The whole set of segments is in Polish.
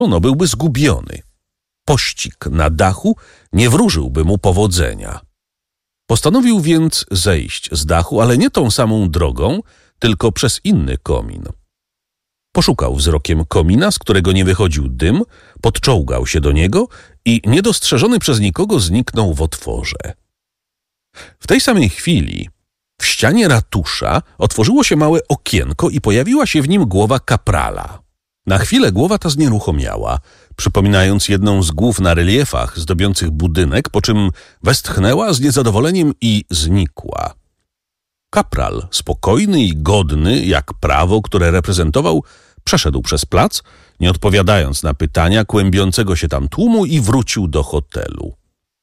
byłby zgubiony. Pościg na dachu nie wróżyłby mu powodzenia. Postanowił więc zejść z dachu, ale nie tą samą drogą, tylko przez inny komin. Poszukał wzrokiem komina, z którego nie wychodził dym, podczołgał się do niego i niedostrzeżony przez nikogo zniknął w otworze. W tej samej chwili w ścianie ratusza otworzyło się małe okienko i pojawiła się w nim głowa kaprala. Na chwilę głowa ta znieruchomiała, przypominając jedną z głów na reliefach zdobiących budynek, po czym westchnęła z niezadowoleniem i znikła. Kapral, spokojny i godny jak prawo, które reprezentował, przeszedł przez plac, nie odpowiadając na pytania kłębiącego się tam tłumu i wrócił do hotelu.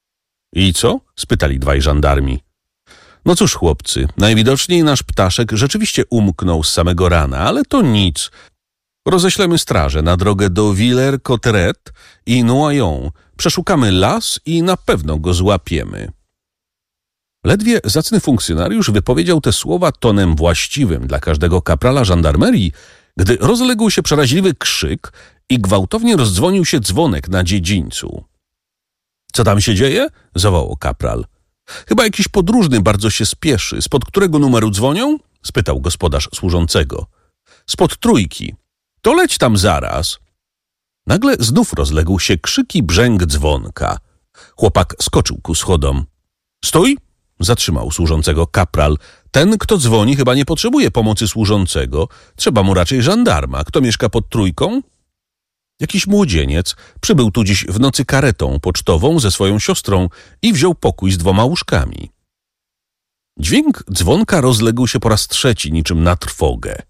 I co? Spytali dwaj żandarmi. No cóż, chłopcy, najwidoczniej nasz ptaszek rzeczywiście umknął z samego rana, ale to nic. Roześlemy strażę na drogę do Villers-Cotterêts i Noyon. Przeszukamy las i na pewno go złapiemy. Ledwie zacny funkcjonariusz wypowiedział te słowa tonem właściwym dla każdego kaprala żandarmerii, gdy rozległ się przeraźliwy krzyk i gwałtownie rozdzwonił się dzwonek na dziedzińcu. Co tam się dzieje? Zawołał kapral. Chyba jakiś podróżny bardzo się spieszy. Spod którego numeru dzwonią? Spytał gospodarz służącego. Spod 3. To leć tam zaraz. Nagle znów rozległ się krzyk i brzęk dzwonka. Chłopak skoczył ku schodom. Stój! Zatrzymał służącego kapral. Ten, kto dzwoni, chyba nie potrzebuje pomocy służącego. Trzeba mu raczej żandarma. Kto mieszka pod 3? Jakiś młodzieniec przybył tu dziś w nocy karetą pocztową ze swoją siostrą i wziął pokój z 2 łóżkami. Dźwięk dzwonka rozległ się po raz 3, niczym na trwogę.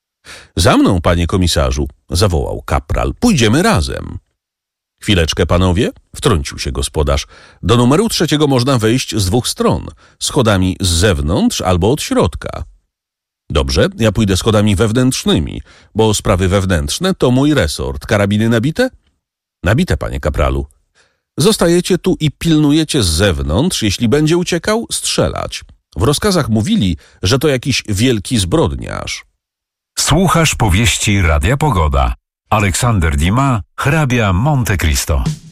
Za mną, panie komisarzu, zawołał kapral. Pójdziemy razem. Chwileczkę, panowie, wtrącił się gospodarz. Do numeru 3 można wejść z 2 stron, schodami z zewnątrz albo od środka. Dobrze, ja pójdę schodami wewnętrznymi, bo sprawy wewnętrzne to mój resort. Karabiny nabite? Nabite, panie kapralu. Zostajecie tu i pilnujecie z zewnątrz. Jeśli będzie uciekał, strzelać. W rozkazach mówili, że to jakiś wielki zbrodniarz. Słuchasz powieści Radia Pogoda. Aleksander Dima, hrabia Monte Cristo.